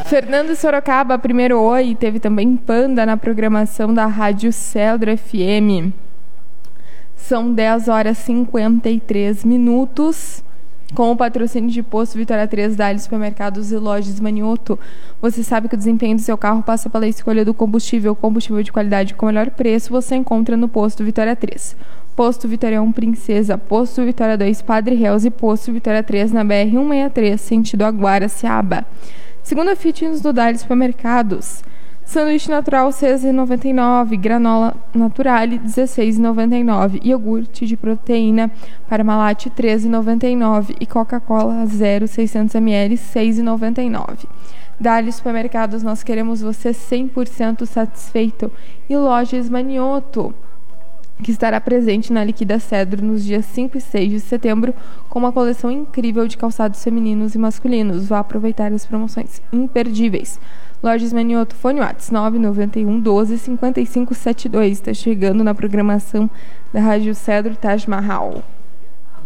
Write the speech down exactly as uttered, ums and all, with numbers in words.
Fernando Sorocaba, primeiro oi. Teve também Panda na programação da Rádio Cedro F M. São dez horas e cinquenta e três minutos. Com o patrocínio de Posto Vitória três, Dali Supermercados e Lojas Manioto, você sabe que o desempenho do seu carro passa pela escolha do combustível. Combustível de qualidade com o melhor preço você encontra no Posto Vitória três. Posto Vitória um Princesa, Posto Vitória dois Padre Reus e Posto Vitória três na B R cento e sessenta e três, sentido Aguara-Ciaba. Segunda fitness do Dali Supermercados. Sanduíche natural seis reais e noventa e nove centavos, granola naturale dezesseis reais e noventa e nove centavos, iogurte de proteína Parmalat treze reais e noventa e nove centavos e Coca-Cola zero seiscentos mililitros seis reais e noventa e nove centavos. Dali Supermercados, nós queremos você cem por cento satisfeito. E Lojas Manioto, que estará presente na Liquida Cedro nos dias cinco e seis de setembro com uma coleção incrível de calçados femininos e masculinos. Vá aproveitar as promoções imperdíveis. Lojas Manioto, fone WhatsApp nove nove um doze cinquenta e cinco setenta e dois. Está chegando na programação da Rádio Cedro Taj Mahal.